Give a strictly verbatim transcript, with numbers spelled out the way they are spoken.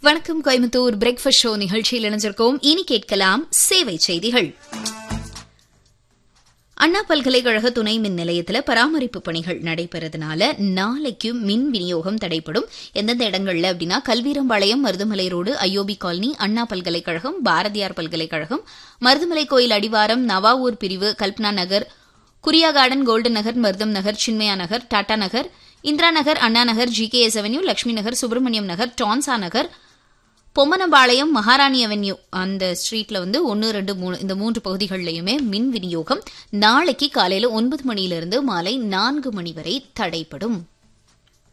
வணக்கம் Coimbatore breakfast show நிகழ்ச்சியில் இணைஞ்சிருக்கோம். இனி கேட்கலாம் சேவை செய்திகள். அண்ணா பல்கலைக்கழக துணை மின் நிலையத்தில் பராமரிப்பு பணிகள் நடைபெறதுனால நாளைக்கு மின் விநியோகம் தடைப்படும். எந்தெந்த இடங்கள்ல அப்படின்னா Kalveerampalayam, Maruthumalai road, IOB colony, அண்ணா பல்கலைக்கழகம், பாரதியார் பல்கலைக்கழகம், மருதுமலை கோயில் அடிவாரம், நவாவூர் பிரிவு, கல்பனா நகர், குரியா கார்டன், கோல்டன் நகர், மருதம் நகர், சின்மயா நகர், டாடா நகர், இந்திரா நகர், Anna Nagar, G K S avenue, Lakshmi நகர், சுப்பிரமணியம் நகர், டான்சா நகர், பொம்மனபாளையம், மகாராணி அவென்யூ அந்த ஸ்ட்ரீட்ல வந்து ஒன்னு ரெண்டு மூணு இந்த மூன்று பகுதிகளிலுமே மின் விநியோகம் நாளைக்கு காலையில ஒன்பது மணியிலிருந்து மாலை நான்கு மணி வரை தடைப்படும்.